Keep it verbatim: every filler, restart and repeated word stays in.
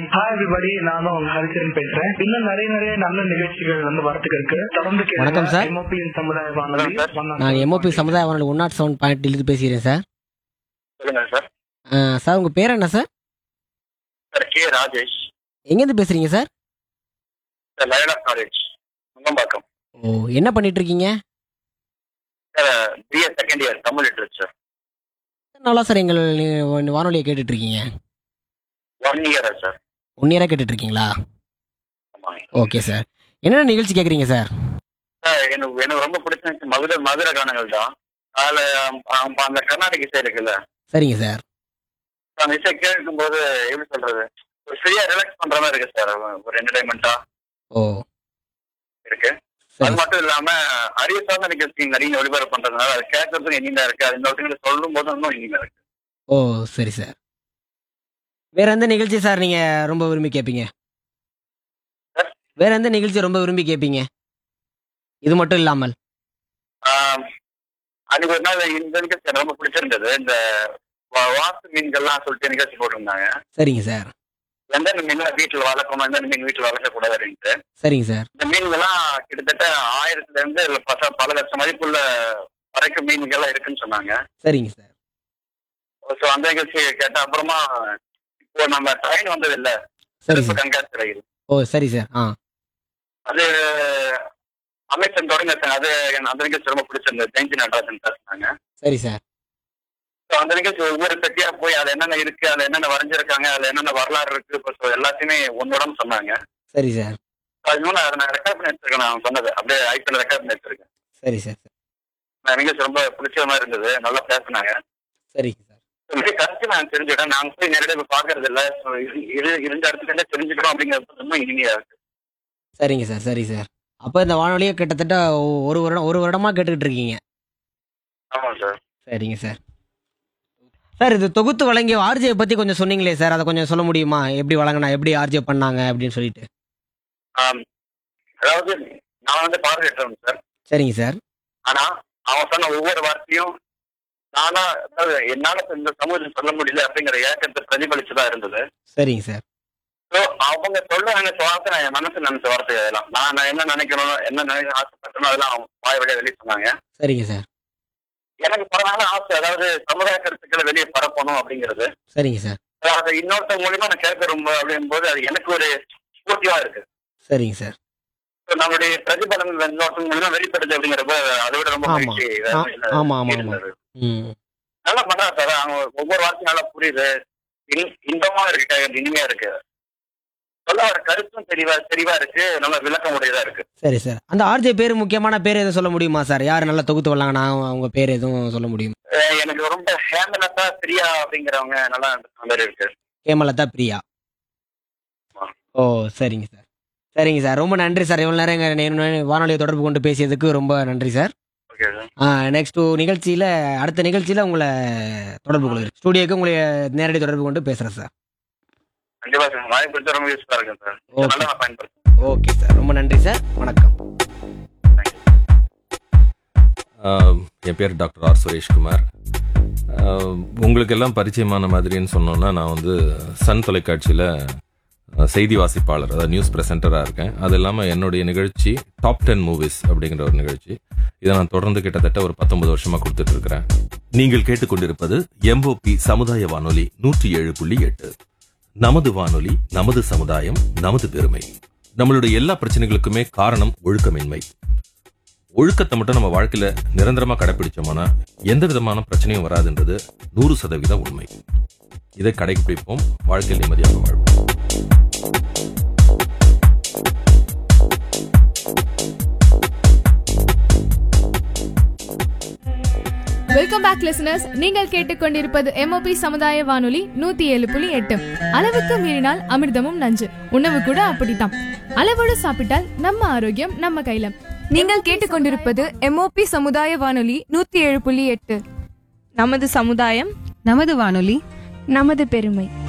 Hi everybody, நானும் உங்க ஹரிச்சரன் பேசுறேன். இன்னும் நிறைய நிறைய நல்ல நிகழ்ச்சிகள் வந்து வரத்துக்கு இருக்கு. தொடர்ந்து கேளுங்க. வணக்கம் சார். எம்ஓபி சமுதாய வானொலி. நான் எம்ஓபி சமுதாய வானொலி ஒன் நாட் செவன் பாயிண்ட் இருந்து பேசுகிறேன் சார். சொல்லுங்க சார். ஆ, சார் உங்கள் பேர் என்ன சார்? Sir K Rajesh. எங்கேருந்து பேசுகிறீங்க sir? Sir Loyola college Mungambakkam. ஓ, என்ன பண்ணிட்டு இருக்கீங்க? Sir BA second year Tamil literature. நல்லா சார் எங்கள் நீ- வானொலியை கேட்டுட்டு இருக்கீங்க. ஒன் இயரா சார்? ஒன் இயராக கேட்டுட்டு இருக்கீங்களா? ஆமாங்க ஓகே சார். என்னென்ன நிகழ்ச்சி கேட்குறீங்க சார்? சார். எனக்கு எனக்கு ரொம்ப பிடிச்ச மதுரை மதுரை கானங்கள் தான். அதில் அந்த கர்நாடக இசை இருக்குல்ல, சரிங்க சார். அந்த இசை கேட்கும்போது எப்படி சொல்றது, ஒரு ஃப்ரீயா ரிலாக்ஸ் பண்ற மாதிரி இருக்கு சார். ஒரு என்டர்டைன்மெண்டா ஓ இருக்கு. அது சரி மட்டும் இல்லாம அறிவு சார்ந்த நிகழ்ச்சி நிறைய ஒளிபரப்பு பண்றதுனால அது கேட்கறதுக்கு இனிமையா இருக்கு. அது இந்த விஷயங்களை சொல்லும் போது இன்னும் இனிமையா இருக்கு. ஓ சரி சார். வேற எந்த நிகழ்ச்சி சார் நீங்கள் ரொம்ப விரும்பி கேட்பீங்க? சார்? வேற எந்த நிகழ்ச்சி ரொம்ப விரும்பி கேட்பீங்க இது மட்டும் இல்லாமல்? ஆஹ் அன்னைக்கு ஒரு நாள் இந்த நிகழ்ச்சி எனக்கு ரொம்ப பிடிச்சிருந்தது. இந்த வா- வாத்து மீன்கள்லாம் சொல்லிட்டு நிகழ்ச்சி போட்டிருந்தாங்க. சரிங்க சார். எந்தெந்த மீன்லாம் வீட்டில் வளர்க்கணும், எந்தெந்த மீன் வீட்டில் வளர்க்கக்கூடாது அப்படின்ட்டு. சரிங்க சார். இந்த மீன்கள்லாம் கிட்டத்தட்ட ஆயிரத்துல இருந்து இல்ல பச பல லட்சம் மதிப்புள்ள வரைக்கும் மீன்கள்லாம் இருக்குன்னு சொன்னாங்க. சரிங்க சார். ஸோ அந்த நிகழ்ச்சி கேட்ட அப்புறமா இப்போ நம்ம ட்ரெயின் வந்தது இல்ல, சரி சிறப்பு சார். கண்காட்சி ரயில், ஓ சரி சார். ஆ அது அமைச்சர் தொடங்கி வச்சாங்க. அது எனக்கு அந்த நிகழ்ச்சி ரொம்ப பிடிச்சிருந்தது. ஜெயந்தி நடராஜன் பேசினாங்க. சரி சார். ஸோ அந்த நிகழ்ச்சி ஒவ்வொரு பெட்டியா போய் அது என்னென்ன இருக்கு, அதுல என்னென்ன வரைஞ்சிருக்காங்க, அதுல என்னென்ன வரலாறு இருக்கு, இப்போ so எல்லாத்தையுமே ஒன்னோட சொன்னாங்க. சரி சார். அது இன்னும் அதை நான் ரெக்கார்ட் பண்ணி வச்சிருக்கேன். நான் சொன்னது அப்படியே ஐபிஎல் ரெக்கார்ட் பண்ணி வச்சிருக்கேன். சரி சார். நான் நிகழ்ச்சி ரொம்ப பிடிச்ச மாதிரி இருந்தது. நல்லா பேசினாங்க. சரிங்க சார். நிறைய கருத்து நான் தெரிஞ்சுக்கிட்டேன். நாங்க போய் நேரடியாக போய் பாக்குறது இல்ல. So இது இது- இருந்த இடத்துல தெரிஞ்சுக்கிறோம் அப்படிங்கிறது ரொம்ப இனிமையா இருக்கு. சரிங்க சார். சரி சார். அப்போ இந்த வானொலியை கிட்டத்தட்ட ஒ- ஒரு வருடம் ஒரு வருடமாக கேட்டுக்கிட்டு இருக்கீங்க. ஆமா சார். சரிங்க சார். சார் இது தொகுத்து வழங்கிய ஆர்ஜே பற்றி கொஞ்சம் சொன்னீங்களே சார், அதை கொஞ்சம் சொல்ல முடியுமா? எப்படி வழங்கினா, எப்படி ஆர்ஜே பண்ணாங்க அப்படின்னு சொல்லிட்டு. ஆம், அதாவது நான் வந்து பார்வையிட்டேன் சார். சரிங்க சார். ஆனா அவன் சொன்ன ஒவ்வொரு வார்த்தையும் நானா, அதாவது என்னால இந்த சமூகத்தில் சொல்ல முடியல அப்படிங்கிற ஏக்கத்தை பிரதிபலிச்சுதான் இருந்தது. சரிங்க சார். ஸோ அவங்க சொல்ல நினைச்ச வார்த்தை நான் என் மனசு நினைச்ச வார்த்தை அதெல்லாம். நான் நான் என்ன நினைக்கணும், என்ன நினைக்க ஆசைப்பட்டனோ அதெல்லாம் அவங்க வாய் வழியா வெளியே சொன்னாங்க. சரிங்க சார். எனக்கு பரவாயில்ல ஆசை, அதாவது சமுதாய கருத்துக்களை வெளியே பரப்பணும் அப்படிங்கிறது. சரிங்க சார். அதை இன்னொருத்த மூலியமா நான் கேட்க ரொம்ப அப்படிங்கும் போது அது எனக்கு ஒரு ஸ்பூர்த்தியா இருக்கு. சரிங்க சார். So நம்மளுடைய பிரதிபலன் இன்னொருத்தங்க மூலியமா வெளிப்படுது அப்படிங்கிறப்ப அதை விட ரொம்ப ஆமா. மகிழ்ச்சி ஆ- வேற இல்ல ஆமா ஆமா ஆமா. இருந்தது. ம் நல்லா பண்றாங்க சார். அவங்க ஒவ்வொரு வார்த்தையும் நல்லா புரியுது. இன்- இன்பமா இருக்கு, இனிமையா இருக்கு. சொல்ல வர கருத்தும் தெளிவா தெளிவா இருக்கு. நல்ல விளக்கம் உடையதா இருக்கு. சரி சார். அந்த ஆர்ஜே பேர், முக்கியமான பேர் எதுவும் சொல்ல முடியுமா சார்? யார் நல்லா தொகுத்து வழங்கினா அவங்க பேர் எதுவும் சொல்ல முடியும்? அஹ் எனக்கு ரொம்ப ஹேமலதா பிரியா அப்படிங்கிறவங்க நல்லா அந்த மாதிரி இருக்கு. ஹேமலதா பிரியா. ஆமா. ஓ சரிங்க சார். சரிங்க சார். ரொம்ப நன்றி சார். இவ்வளோ நேரம் எங்கள் வானொலியை தொடர்பு கொண்டு பேசியதுக்கு ரொம்ப நன்றி சார். Okay sir. நெக்ஸ்ட் நிகழ்ச்சியில், அடுத்த நிகழ்ச்சியில் உங்களை தொடர்பு கொள்கிறேன். ஸ்டூடியோக்கு உங்களை நேரடி தொடர்பு கொண்டு பேசுகிறேன் சார். கண்டிப்பா சார். வாய்ப்பு கொடுத்தா ரொம்ப யூஸ்ஃபுல்லா இருக்கும் சார். Okay. நல்லா நான் பயன்படுத்துறேன். Okay sir. ரொம்ப நன்றி சார். வணக்கம். தேங்க்யூ. ஆஹ் என் பேர் டாக்டர் ஆர் சுரேஷ்குமார். ஆஹ் உங்களுக்கு எல்லாம் பரிச்சயமான மாதிரின்னு சொன்னோன்னா, நான் வந்து சன் தொலைக்காட்சியில் செய்தி வாசிப்பாளர், அதாவது நியூஸ் ப்ரெசென்டராக இருக்கேன். அது இல்லாமல் என்னுடைய நிகழ்ச்சி டாப் டென் மூவிஸ் அப்படிங்கிற ஒரு நிகழ்ச்சி. இதை நான் தொடர்ந்து கிட்டத்தட்ட ஒரு பத்தொன்பது வருஷமாக கொடுத்துட்டு இருக்கிறேன். நீங்கள் கேட்டுக்கொண்டிருப்பது எம்ஓபி சமுதாய வானொலி நூற்றி ஏழு புள்ளி எட்டு. நமது வானொலி, நமது சமுதாயம், நமது பெருமை. நம்மளுடைய எல்லா பிரச்சனைகளுக்குமே காரணம் ஒழுக்கமின்மை. ஒழுக்கத்தை மட்டும் நம்ம வாழ்க்கையில நிரந்தரமா கடைபிடிச்சோம்னா எந்த விதமான பிரச்சனையும் வராதுன்றது நூறு சதவீதம் உண்மை. இதை கடைபிடிப்போம், வாழ்க்கையில் நிம்மதியாக வாழ்வோம். Welcome back listeners. நீங்கள் கேட்டுக்கொண்டிருப்பது எம்ஓபி சமுதாய வானொலி நூத்தி ஏழு புள்ளி எட்டு. அளவுக்கு மீறினால் அமிர்தமும் நஞ்சு. உணவு கூட அப்படித்தான். அளவோடு சாப்பிட்டால் நம்ம ஆரோக்கியம் நம்ம கையில. நீங்கள் கேட்டுக்கொண்டிருப்பது எம்ஓபி சமுதாய வானொலி நூத்தி ஏழு புள்ளி எட்டு. நமது சமுதாயம், நமது வானொலி, நமது பெருமை.